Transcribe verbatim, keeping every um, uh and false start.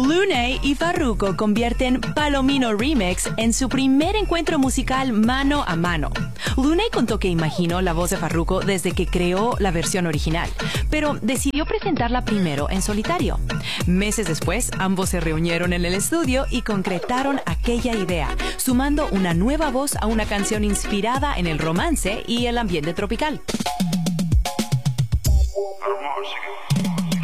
Luney y Farruko convierten Palomino Remix en su primer encuentro musical mano a mano. Luney contó que imaginó la voz de Farruko desde que creó la versión original, pero decidió presentarla primero en solitario. Meses después, ambos se reunieron en el estudio y concretaron aquella idea, sumando una nueva voz a una canción inspirada en el romance y el ambiente tropical. Hermoso.